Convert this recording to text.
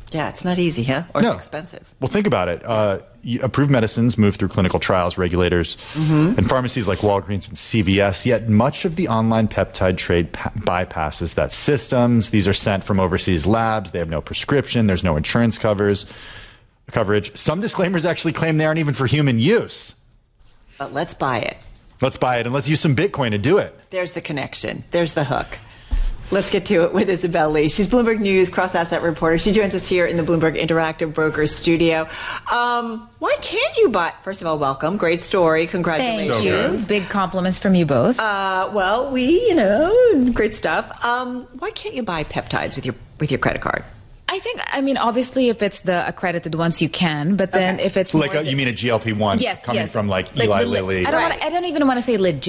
Yeah, it's not easy, huh? Or No. it's expensive. Well, think about it. Approved medicines move through clinical trials, regulators, and pharmacies like Walgreens and CVS, yet much of the online peptide trade bypasses that systems. These are sent from overseas labs. They have no prescription. There's no insurance coverage. Some disclaimers actually claim they aren't even for human use. But let's buy it. Let's buy it, and let's use some Bitcoin to do it. There's the connection. There's the hook. Let's get to it with Isabel Lee. She's Bloomberg News cross-asset reporter. She joins us here in the Bloomberg Interactive Brokers studio. Why can't you buy... First of all, welcome. Great story. Congratulations. Thank you. Big compliments from you both. Great stuff. Why can't you buy peptides with your credit card? I mean, obviously, if it's the accredited ones, you can. But then if it's Like, you mean a GLP-1 coming from like Eli Lilly? I don't even want to say legit.